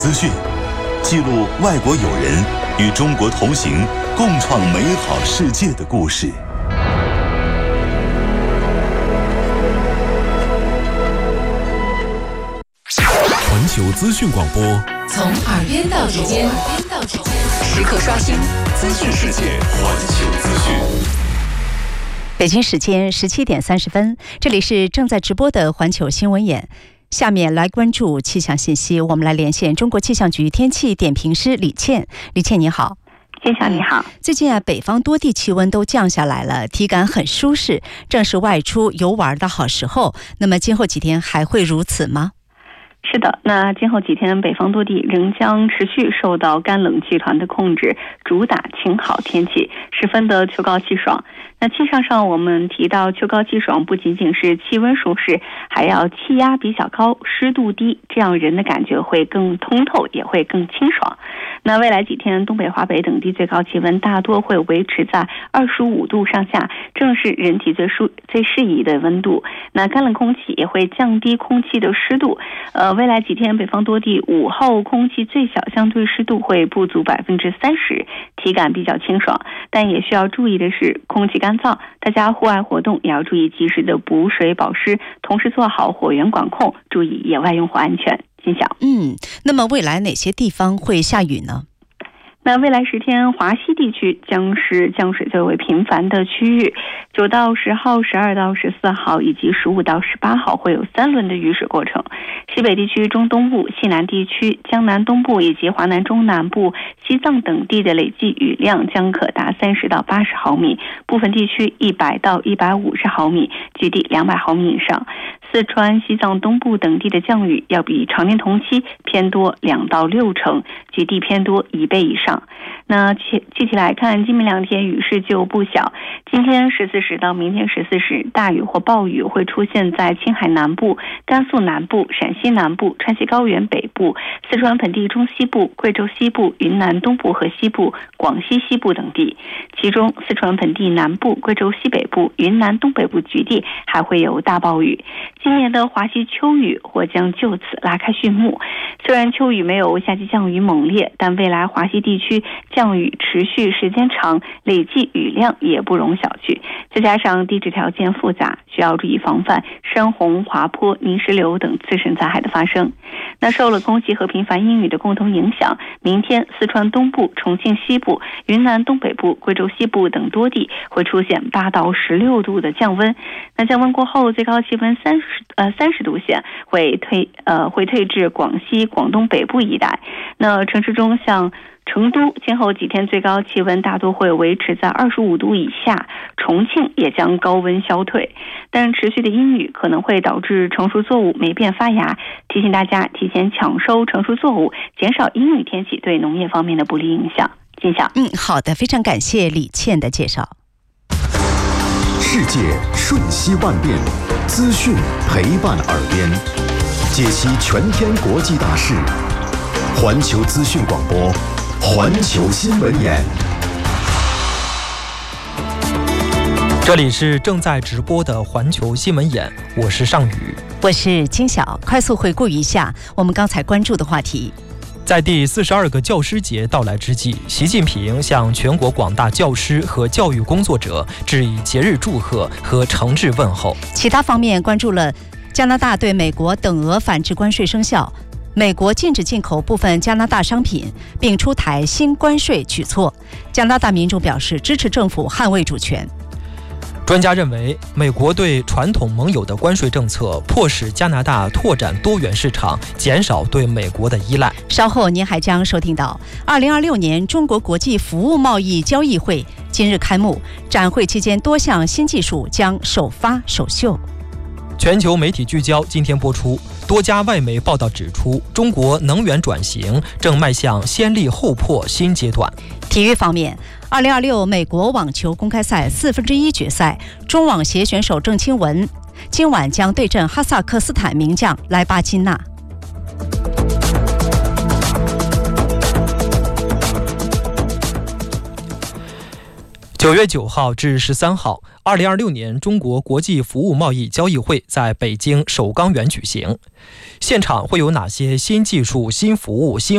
资讯，记录外国友人与中国同行、共创美好世界的故事。环球资讯广播， 从耳边到指尖，时刻刷新资讯世界。 环球资讯。 北京时间17点30分，这里是正在直播的环球新闻眼。下面来关注气象信息，我们来连线中国气象局天气点评师李倩。李倩你好。 金晓你好。 最近北方多地气温都降下来了，体感很舒适，正是外出游玩的好时候。那么今后几天还会如此吗？ 是的，那今后几天北方多地仍将持续受到干冷气团的控制，主打晴好天气，十分的秋高气爽。那气象上我们提到秋高气爽不仅仅是气温舒适，还要气压比较高，湿度低，这样人的感觉会更通透，也会更清爽。那未来几天东北华北等地最高气温大多会维持在25度上下，正是人体最适宜的温度。那干冷空气也会降低空气的湿度，未来几天北方多地午后空气最小相对湿度会不足30%，体感比较清爽。但也需要注意的是空气干燥，大家户外活动也要注意及时的补水保湿，同时做好火源管控，注意野外用火安全。金晓。 那么未来哪些地方会下雨呢？ 那未来10天，华西地区将是降水最为频繁的区域，9到10号、12到14号以及15到18号会有3轮的雨水过程。西北地区、中东部、西南地区、江南东部以及华南中南部、西藏等地的累计雨量将可达30到80毫米，部分地区100到150毫米，局地200毫米以上。四川、西藏东部等地的降雨要比常年同期偏多2到6成，局地偏多1倍以上。那具体来看，今明2天雨势就不小。今天14时到明天14时，大雨或暴雨会出现在青海南部、甘肃南部、陕西南部、川西高原北部、四川盆地中西部、贵州西部、云南东部和西部、广西西部等地。其中四川盆地南部、贵州西北部、云南东北部局地还会有大暴雨。今年的华西秋雨或将就此拉开序幕。虽然秋雨没有夏季降雨猛烈，但未来华西地区降雨持续时间长，累计雨量也不容小觑。再加上地质条件复杂，需要注意防范山洪、滑坡、泥石流等自身灾害的发生。那受了空气和频繁阴雨的共同影响，明天四川东部、重庆西部、云南东北部、贵州西部等多地会出现8到16度的降温。那降温过后，最高气温30度线会退至广西、广东北部一带。那城市中像成都今后几天最高气温大多会维持在25度以下，重庆也将高温消退。但持续的阴雨可能会导致成熟作物霉变发芽，提醒大家提前抢收成熟作物，减少阴雨天气对农业方面的不利影响。金晓。 好的，非常感谢李倩的介绍。 世界瞬息万变，资讯陪伴耳边，解析全天国际大事。环球资讯广播，环球新闻眼。 这里是正在直播的环球新闻眼，我是尚宇， 我是金晓。快速回顾一下我们刚才关注的话题。 在第42个教师节到来之际，习近平向全国广大教师和教育工作者致以节日祝贺和诚挚问候。 其他方面关注了加拿大对美国等额反制关税生效，美国禁止进口部分加拿大商品，并出台新关税举措。加拿大民众表示支持政府捍卫主权。 专家认为，美国对传统盟友的关税政策迫使加拿大拓展多元市场，减少对美国的依赖。 稍后您还将收听到2026年中国国际服务贸易交易会今日开幕，展会期间多项新技术将首发首秀。 全球媒体聚焦今天播出，多家外媒报道指出，中国能源转型正迈向先立后破新阶段。 体育方面，2026美国网球公开赛1/4决赛，中网协选手郑钦文今晚将对阵哈萨克斯坦名将莱巴金娜。 9月9号至13号，2026年中国国际服务贸易交易会在北京首钢园举行。现场会有哪些新技术、新服务、新